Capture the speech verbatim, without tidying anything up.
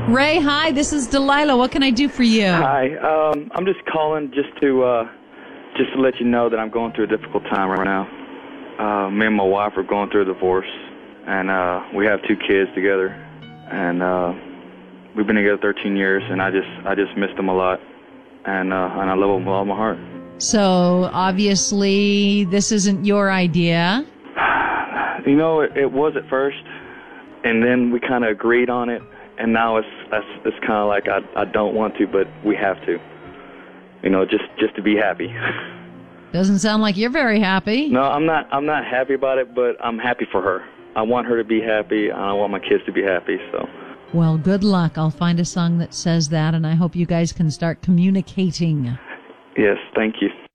Ray, hi, this is Delilah. What can I do for you? Hi. Um, I'm just calling just to uh, just to let you know that I'm going through a difficult time right now. Uh, me and my wife are going through a divorce, and uh, we have two kids together, and uh, we've been together thirteen years, and I just I just missed them a lot, and uh, and I love them with all my heart. So obviously, this isn't your idea. You know, it, it was at first, and then we kind of agreed on it, and now it's it's, it's kind of like I I don't want to, but we have to. You know, just just to be happy. Doesn't sound like you're very happy. No, I'm not. I'm not happy about it, but I'm happy for her. I want her to be happy, and I want my kids to be happy. So. Well, good luck. I'll find a song that says that, and I hope you guys can start communicating. Yes, thank you.